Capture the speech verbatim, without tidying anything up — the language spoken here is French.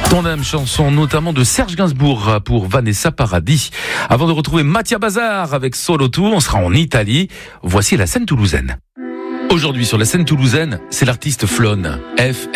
Ton âme, chanson notamment de Serge Gainsbourg pour Vanessa Paradis. Avant de retrouver Mattia Bazar avec Solo Tour, on sera en Italie. Voici la scène toulousaine. Aujourd'hui sur la scène toulousaine, c'est l'artiste Flone, F